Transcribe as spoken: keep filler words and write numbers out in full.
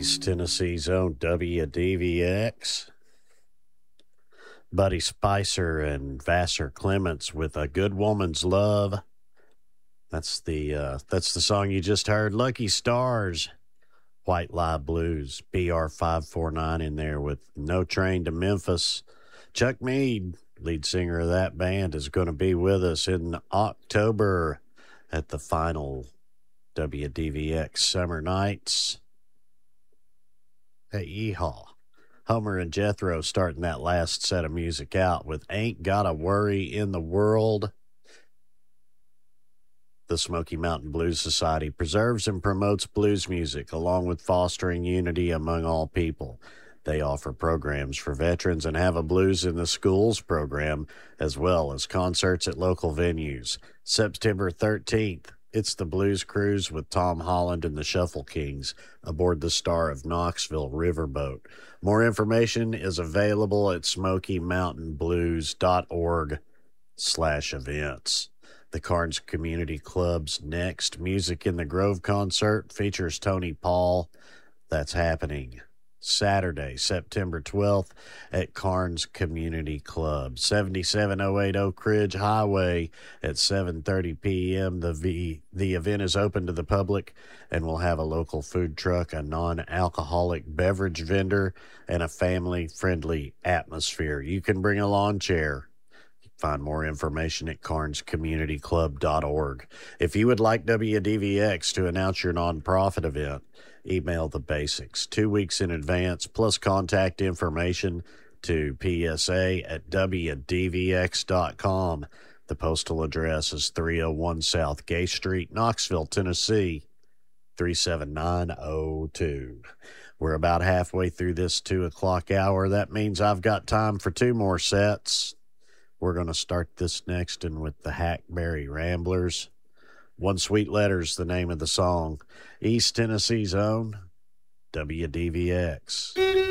East Tennessee's own W D V X. Buddy Spicer and Vassar Clements with A Good Woman's Love. That's the uh, that's the song you just heard. Lucky Stars, White Lie Blues, B R five forty-nine in there with No Train to Memphis. Chuck Mead, lead singer of that band, is going to be with us in October at the final W D V X Summer Nights. Hey, yeehaw. Homer and Jethro starting that last set of music out with Ain't Gotta Worry in the World. The Smoky Mountain Blues Society preserves and promotes blues music along with fostering unity among all people. They offer programs for veterans and have a Blues in the Schools program, as well as concerts at local venues. September thirteenth, it's the Blues Cruise with Tom Holland and the Shuffle Kings aboard the Star of Knoxville riverboat. More information is available at smoky mountain blues dot org slash events. The Carnes Community Club's next Music in the Grove concert features Tony Paul. That's happening Saturday, September twelfth at Carnes Community Club, seventy-seven oh eight Oak Ridge Highway at seven thirty p.m. The v- the event is open to the public and will have a local food truck, a non-alcoholic beverage vendor, and a family-friendly atmosphere. You can bring a lawn chair. Find more information at carnes community club dot org. If you would like W D V X to announce your nonprofit event, email the basics two weeks in advance, plus contact information to P S A at W D V X dot com. The postal address is three oh one South Gay Street, Knoxville, Tennessee, three seven nine oh two. We're about halfway through this two o'clock hour. That means I've got time for two more sets. We're going to start this next and with the Hackberry Ramblers. One Sweet Letter's the name of the song. East Tennessee's own W D V X.